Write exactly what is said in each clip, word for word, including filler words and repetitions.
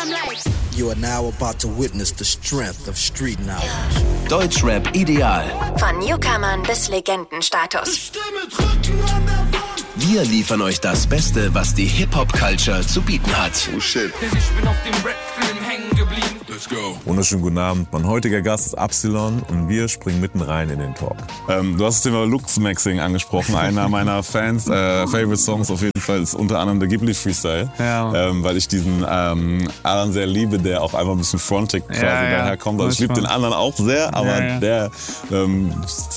You are now about to witness the strength of street knowledge. Deutschrap Ideal. Von Newcomern bis Legendenstatus. Wir liefern euch das Beste, was die Hip-Hop-Culture zu bieten hat. Oh shit. Ich bin auf dem Rap-Film hängen geblieben. Let's go. Wunderschönen guten Abend. Mein heutiger Gast ist Absilon und wir springen mitten rein in den Talk. Ähm, du hast das Thema Luxmaxing angesprochen. Einer meiner Fans, äh, Favorite Songs auf jeden Fall ist unter anderem der Ghibli Freestyle. Ja. Ähm, weil ich diesen ähm, Alan sehr liebe, der auch einfach ein bisschen frontig quasi ja, ja. daherkommt. Also ich liebe den anderen auch sehr, aber ja, ja. der ähm,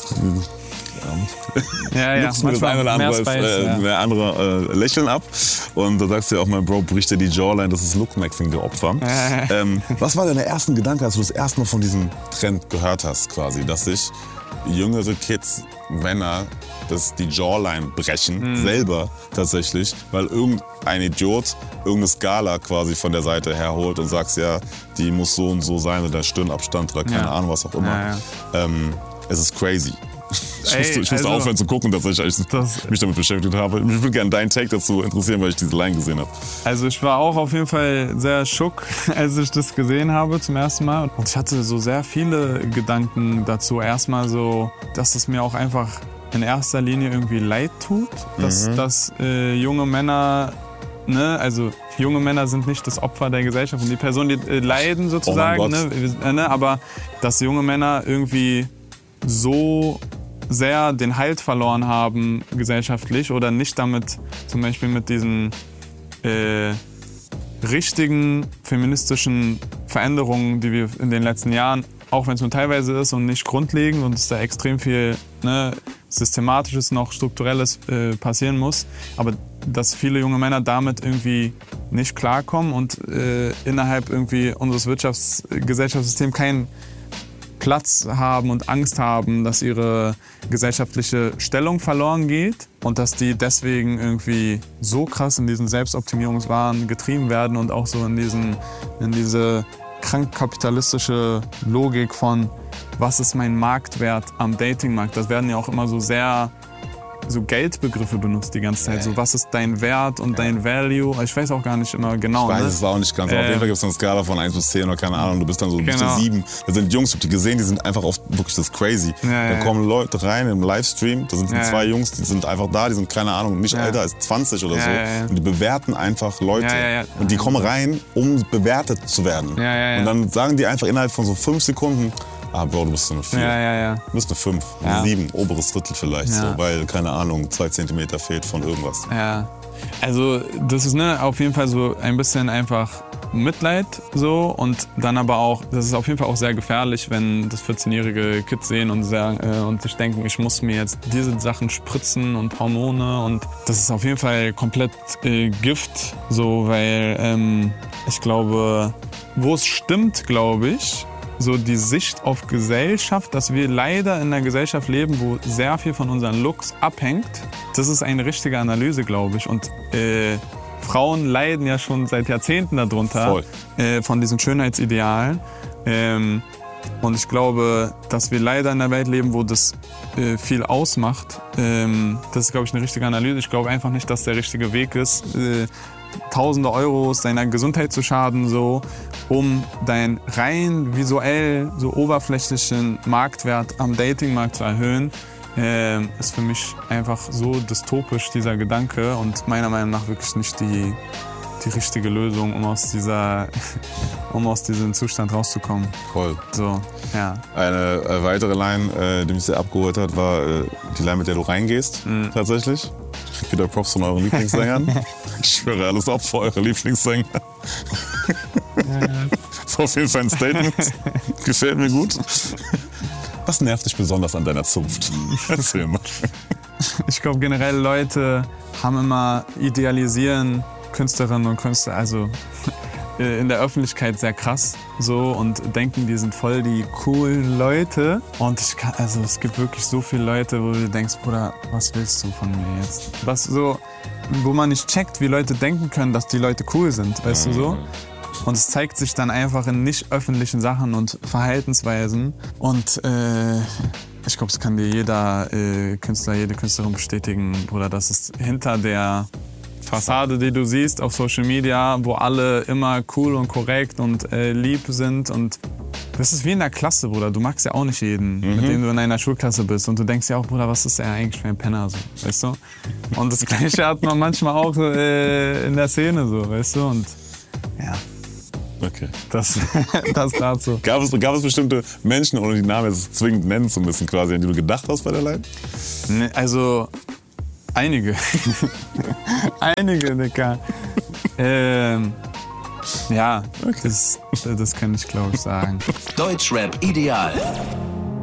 ja, ja. luchst mir das eine oder andere, Spice, äh, ja. der andere äh, lächeln ab. Und da sagst du ja auch, mein Bro bricht dir die Jawline, das ist Lookmaxing, der Opfer. ähm, was war dein erster Gedanke, als du das erste Mal von diesem Trend gehört hast, quasi, dass sich jüngere Kids, Männer, dass die Jawline brechen, mhm. selber tatsächlich, weil irgendein Idiot irgendeine Skala quasi von der Seite herholt und sagst, ja, die muss so und so sein oder Stirnabstand oder keine ja. Ahnung, was auch immer. Ja, ja. Ähm, es ist crazy. Ich Ey, musste, ich musste also, aufhören zu gucken, dass ich das, mich damit beschäftigt habe. Ich würde gerne deinen Take dazu interessieren, weil ich diese Line gesehen habe. Also ich war auch auf jeden Fall sehr schock, als ich das gesehen habe zum ersten Mal. Und ich hatte so sehr viele Gedanken dazu. Erstmal so, dass es mir auch einfach in erster Linie irgendwie leid tut, dass, Mhm. dass äh, junge Männer, ne, also junge Männer sind nicht das Opfer der Gesellschaft und die Personen, die äh, leiden sozusagen, Oh ne, äh, ne, aber dass junge Männer irgendwie so sehr den Halt verloren haben gesellschaftlich oder nicht damit, zum Beispiel mit diesen äh, richtigen feministischen Veränderungen, die wir in den letzten Jahren, auch wenn es nur teilweise ist und nicht grundlegend und es da extrem viel ne, Systematisches, noch Strukturelles äh, passieren muss, aber dass viele junge Männer damit irgendwie nicht klarkommen und äh, innerhalb irgendwie unseres Wirtschafts-, Gesellschaftssystems keinen Platz haben und Angst haben, dass ihre gesellschaftliche Stellung verloren geht und dass die deswegen irgendwie so krass in diesen Selbstoptimierungswahn getrieben werden und auch so in, diesen, in diese krank kapitalistische Logik von was ist mein Marktwert am Datingmarkt. Das werden ja auch immer so sehr so Geldbegriffe benutzt die ganze Zeit. So, was ist dein Wert und dein Value? Ich weiß auch gar nicht immer genau. Ich weiß ne? es auch nicht ganz. Aber äh, auf jeden Fall gibt es eine Skala von eins bis zehn oder keine Ahnung. Du bist dann so genau. eine sieben. Da sind Jungs, ich hab die gesehen, die sind einfach auf wirklich das ist crazy. Ja, da ja, kommen Leute rein im Livestream. Da sind ja, zwei ja. Jungs, die sind einfach da. Die sind keine Ahnung, nicht Ja. älter als zwanzig oder Ja, so. ja, ja. Und die bewerten einfach Leute. Ja, ja, ja. Und die kommen rein, um bewertet zu werden. Ja, ja, ja. Und dann sagen die einfach innerhalb von so fünf Sekunden, ah, Bro, du bist so eine vier. Ja, ja, ja. Du bist eine fünf, Ja. eine sieben, oberes Drittel vielleicht. Ja. So, weil, keine Ahnung, zwei Zentimeter fehlt von irgendwas. Ja, also das ist ne, auf jeden Fall so ein bisschen einfach Mitleid so und dann aber auch, das ist auf jeden Fall auch sehr gefährlich, wenn das vierzehnjährige Kids sehen und, sagen, äh, und sich denken, ich muss mir jetzt diese Sachen spritzen und Hormone und das ist auf jeden Fall komplett äh, Gift, so, weil ähm, ich glaube, wo es stimmt, glaube ich, so die Sicht auf Gesellschaft, dass wir leider in einer Gesellschaft leben, wo sehr viel von unseren Looks abhängt. Das ist eine richtige Analyse, glaube ich. Und äh, Frauen leiden ja schon seit Jahrzehnten darunter, Voll. äh, von diesen Schönheitsidealen. Ähm, und ich glaube, dass wir leider in einer Welt leben, wo das äh, viel ausmacht. Ähm, das ist, glaube ich, eine richtige Analyse. Ich glaube einfach nicht, dass der richtige Weg ist, äh, Tausende Euros deiner Gesundheit zu schaden, so, um deinen rein visuell so oberflächlichen Marktwert am Datingmarkt zu erhöhen, äh, ist für mich einfach so dystopisch, dieser Gedanke und meiner Meinung nach wirklich nicht die, die richtige Lösung, um aus, dieser, um aus diesem Zustand rauszukommen. Voll. So, ja. Eine äh, weitere Line, äh, die mich sehr abgeholt hat, war äh, die Line, mit der du reingehst, Mhm. tatsächlich. Wieder Props von euren Lieblingssängern. Ich schwöre alles ab für eure Lieblingssänger. Das ist auf jeden Fall ein Statement. Gefällt mir gut. Was nervt dich besonders an deiner Zunft? Erzähl mal. Ich glaube generell Leute haben immer idealisieren Künstlerinnen und Künstler, also in der Öffentlichkeit sehr krass so und denken, die sind voll die coolen Leute. Und ich kann, also es gibt wirklich so viele Leute, wo du denkst, Bruder, was willst du von mir jetzt? Was so, wo man nicht checkt, wie Leute denken können, dass die Leute cool sind, weißt du so? Und es zeigt sich dann einfach in nicht öffentlichen Sachen und Verhaltensweisen. Und äh, ich glaube, das kann dir jeder äh, Künstler, jede Künstlerin bestätigen, Bruder, dass es hinter der Fassade, die du siehst auf Social Media, wo alle immer cool und korrekt und äh, lieb sind. Und das ist wie in der Klasse, Bruder. Du magst ja auch nicht jeden, mhm. mit dem du in einer Schulklasse bist. Und du denkst ja auch, Bruder, was ist der eigentlich für ein Penner, so, weißt du? Und das Gleiche hat man manchmal auch äh, in der Szene, so, weißt du? Und ja. Okay. Das, das dazu. Gab es, gab es bestimmte Menschen, ohne die Namen jetzt zwingend nennen zu müssen, quasi, an die du gedacht hast bei der Line? Nee, also, einige. einige, Digga. ähm, ja, okay. das, das kann ich, glaube ich, sagen. Deutschrap ideal.